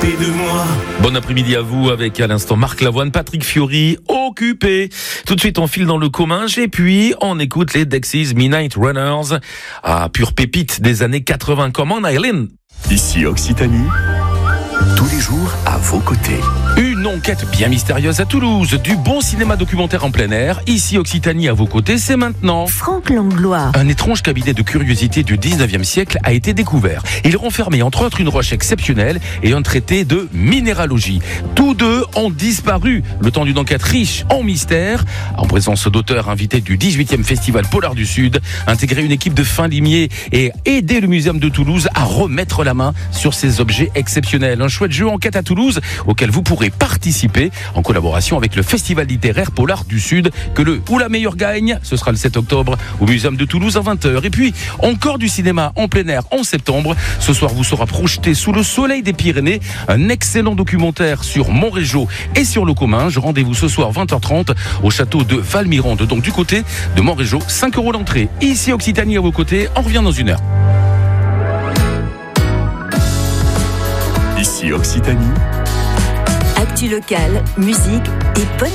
s'occuper de moi. Bon après-midi à vous avec à l'instant Marc Lavoine, Patrick Fiori, Occupé. Tout de suite on file dans le Comminges et puis on écoute les Dexys Midnight Runners. Ah, pure pépite des années 80. Comment Eileen? Ici Occitanie, tous les jours à vos côtés. Une enquête bien mystérieuse à Toulouse, du bon cinéma documentaire en plein air. Ici Occitanie à vos côtés, c'est maintenant. Franck Langlois. Un étrange cabinet de curiosité du 19e siècle a été découvert. Il renfermait entre autres une roche exceptionnelle et un traité de minéralogie. Tous deux ont disparu, le temps d'une enquête riche en mystère. En présence d'auteurs invités du 18e Festival Polar du Sud, intégrer une équipe de fins limiers et aider le Muséum de Toulouse à remettre la main sur ces objets exceptionnels. Un chouette jeu enquête à Toulouse auquel vous pourrez participer en collaboration avec le Festival littéraire Polar du Sud. Que le ou la meilleure gagne, ce sera le 7 octobre au Muséum de Toulouse à 20h. Et puis, encore du cinéma en plein air en septembre. Ce soir vous sera projeté sous le soleil des Pyrénées un excellent documentaire sur Montrégeau et sur le Comminges. Rendez-vous ce soir 20h30 au château de Valmirande, donc du côté de Montrégeau. 5 € l'entrée. Ici Occitanie à vos côtés, on revient dans une heure. Ici Occitanie. Actu locale, musique et bonne